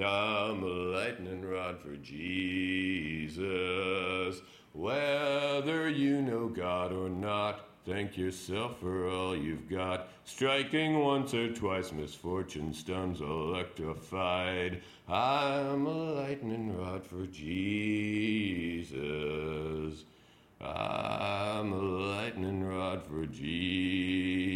I'm a lightning rod for Jesus. Whether you know God or not, thank yourself for all you've got. Striking once or twice, misfortune stuns electrified. I'm a lightning rod for Jesus. I'm a lightning rod for Jesus.